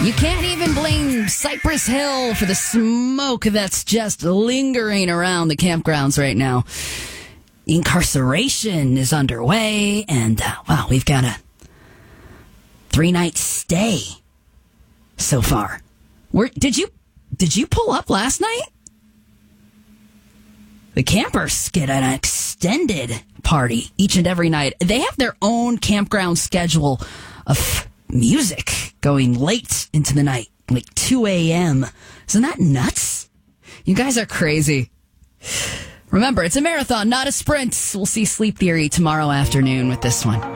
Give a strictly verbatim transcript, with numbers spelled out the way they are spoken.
You can't even blame Cypress Hill for the smoke that's just lingering around the campgrounds right now. Incarceration is underway, and uh, wow, we've got a three-night stay so far. Where, did you did you pull up last night? The campers get an extended party each and every night. They have their own campground schedule of music going late into the night, like two a.m. Isn't that nuts? You guys are crazy. Remember, it's a marathon, not a sprint. We'll see Sleep Theory tomorrow afternoon with this one.